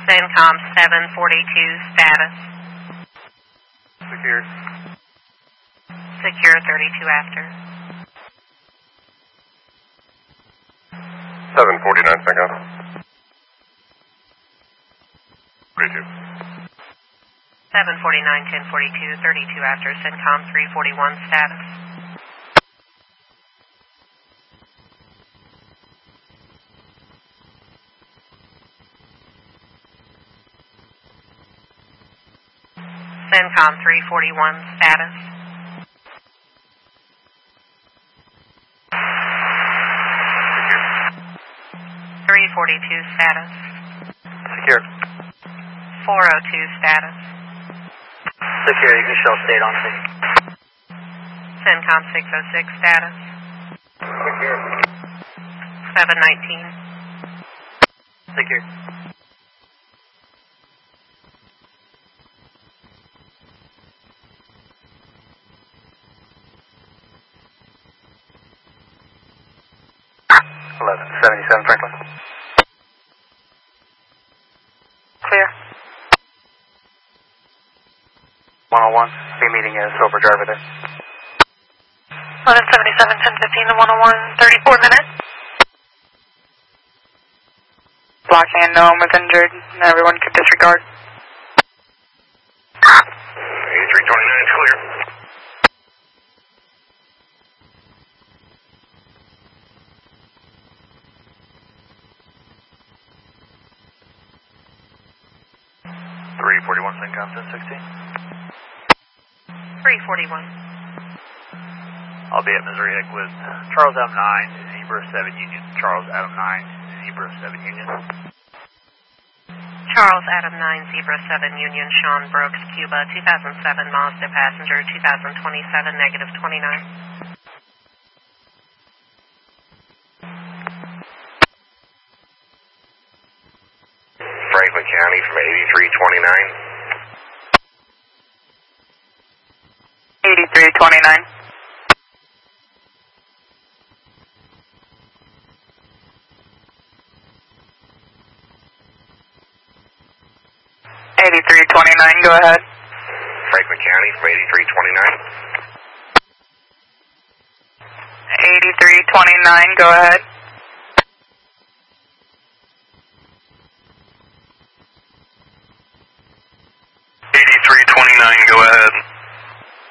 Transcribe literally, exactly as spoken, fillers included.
CENTCOM seven forty-two, status. Secure. Secure thirty-two after. seven forty-nine, CENTCOM. thirty-two. seven forty-nine, ten forty-two, thirty-two after, CENTCOM three forty-one, status. CENTCOM three forty-one, status. three forty-two, status. Secure. four oh two, status. Secure, you can show state on scene. CENTCOM six oh six, status. Secure. seven nineteen. Secure. eleven seventy-seven, Franklin. Clear. one oh one, be meeting a sober driver there. eleven seventy-seven, ten fifteen to one oh one, thirty-four minutes. Blocking unknown with injured, everyone could disregard. eighty-three twenty-nine is clear. three forty-one, CENTCOM ten sixteen. three forty-one. I'll be at Missouri Hick with Charles Adam nine, Zebra seven Union. Charles Adam nine, Zebra seven Union. Charles Adam nine, Zebra seven Union, Sean Brooks, Cuba, two thousand seven Mazda passenger, two thousand twenty-seven, negative twenty-nine. Franklin County from eighty-three twenty-nine. eighty-three twenty-nine. eighty-three twenty-nine, go ahead. Franklin County from eighty-three twenty-nine. eighty-three twenty-nine, go ahead.